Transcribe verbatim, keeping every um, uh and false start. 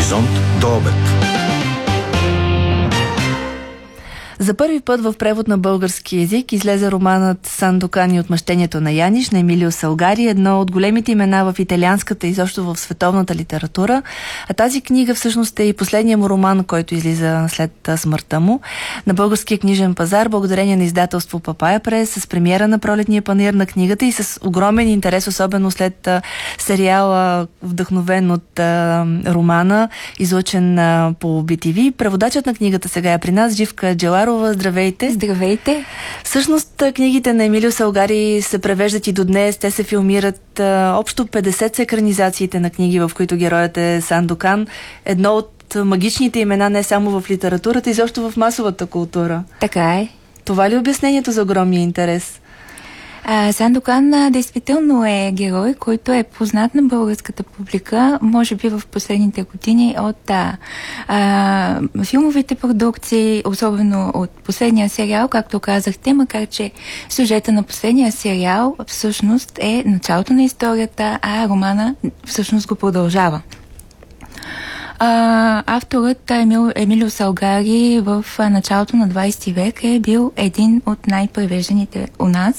Хоризонт до обед. За първи път в превод на български език излезе романът Сандокан и отмъщението на Яниш на Емилио Салгари, едно от големите имена в италианската и изобщо в световната литература. А тази книга всъщност е и последния му роман, който излиза след смъртта му. На българския книжен пазар, благодарение на издателство Папая Прес, с премиера на пролетния панаир на книгата и с огромен интерес, особено след а, сериала, вдъхновен от а, романа, излъчен а, по Би Ти Ви. Преводачът на книгата сега е при нас, Живка Джеларова. Здравейте! Здравейте! Всъщност книгите на Емилио Салгари се превеждат и до днес. Те се филмират. Общо петдесет са екранизациите на книги, в които героят е Сандокан. Едно от магичните имена не само в литературата, изобщо в масовата култура. Така е. Това ли е обяснението за огромния интерес? А, Сандокан а, действително е герой, който е познат на българската публика, може би в последните години от а, а, филмовите продукции, особено от последния сериал, както казахте, макар че сюжета на последния сериал всъщност е началото на историята, а романа всъщност го продължава. А, авторът Емил, Емилио Салгари в началото на двадесети век е бил един от най-превежданите у нас